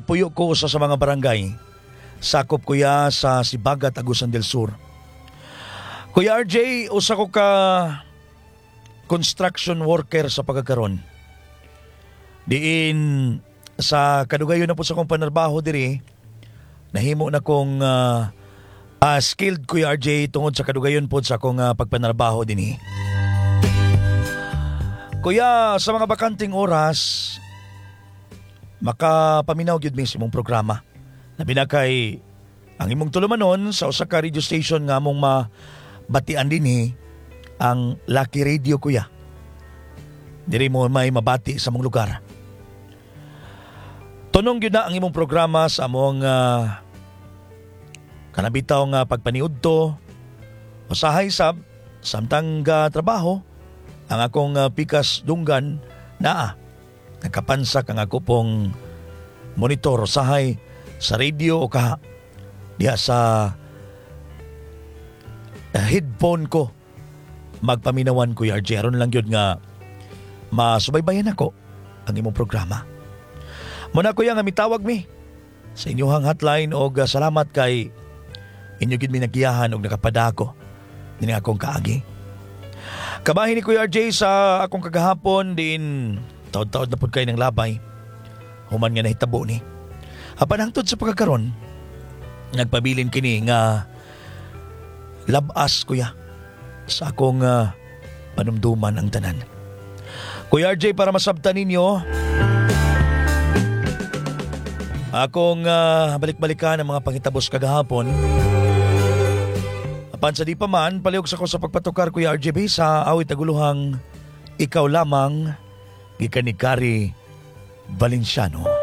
nagpuyo ko sa mga barangay. Sakop kuya sa Sibagat, Agusan del Sur. Kuya RJ, usa ko ka construction worker sa pagkakaroon. Diin sa kadugayon na po sa kong panarbaho diri, nahimo na kong skilled Kuya RJ tungod sa kadugayon po sa akong pagpanarbaho din. Kuya, sa mga bakanting oras, makapaminaw gyud mi sa imong programa. Nabinakay ang imong tulumanon sa usa ka radio station nga among mabatian din ang Lucky Radio kuya. Diri mo may mabati sa mong lugar. Tunong gyud na ang imong programa sa among kanabitaw nga pagpaniudto. Usahay sab samtang trabaho ang akong pikas dunggan naa nakapansak ang ako pong monitor usahay sa radio o ka diha sa headphone ko magpaminawan ko RJ aron lang yun nga masubaybayan ako ang imong programa. Muna kuya nga mitawag mi sa inyong hotline o salamat kay inyo gid mi nagiyahan og nakapadako dinhi akong kaagi. Kabahin ni Kuya RJ sa akong kagahapon din taod-taod na pud kay ng labay human nga nahitabo ni. Apan hangtod sa pagkakaron, nagpabilin kini nga labas kuya sa akong panumduman ang tanan. Kuya RJ, para masabtan ninyo, akong balik-balikan ang mga pangitabos kagahapon. Apan sa di pa man, palihog sa ko sa pagpatukar Kuya RJ sa awit naguluhang Ikaw Lamang gikan ni Kari Valenciano.